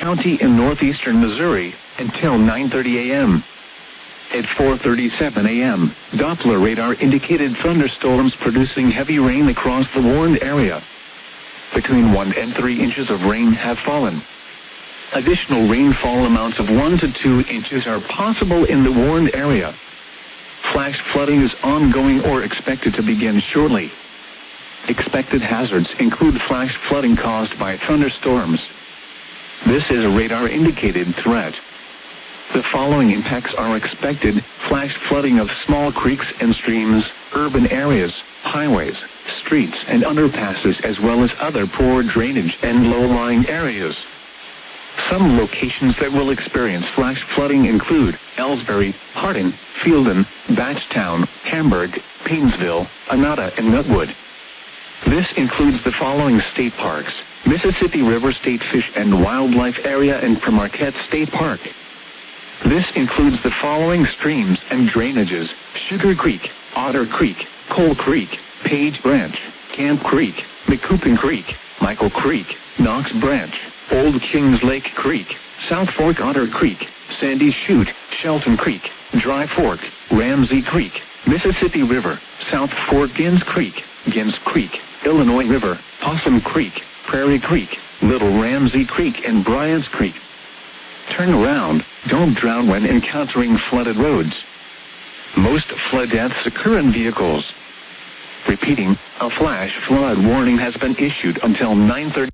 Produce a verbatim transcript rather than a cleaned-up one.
County in northeastern Missouri until nine thirty a m At four thirty-seven a m, Doppler radar indicated thunderstorms producing heavy rain across the warned area. Between one and three inches of rain have fallen. Additional rainfall amounts of one to two inches are possible in the warned area. Flash flooding is ongoing or expected to begin shortly. Expected hazards include flash flooding caused by thunderstorms. This is a radar-indicated threat. The following impacts are expected: flash flooding of small creeks and streams, urban areas, highways, streets and underpasses, as well as other poor drainage and low-lying areas. Some locations that will experience flash flooding include Ellsbury, Hardin, Fielden, Batchtown, Hamburg, Paynesville, Anata, and Nutwood. This includes the following state parks: Mississippi River State Fish and Wildlife Area and Marquette State Park. This includes the following streams and drainages: Sugar Creek, Otter Creek, Coal Creek, Page Branch, Camp Creek, McCoupin Creek, Michael Creek, Knox Branch, Old Kings Lake Creek, South Fork Otter Creek, Sandy Chute, Shelton Creek, Dry Fork, Ramsey Creek, Mississippi River, South Fork Gins Creek, Gins Creek, Illinois River, Possum Creek, Prairie Creek, Little Ramsey Creek, and Bryant's Creek. Turn around. Don't drown when encountering flooded roads. Most flood deaths occur in vehicles. Repeating, a flash flood warning has been issued until nine thirty.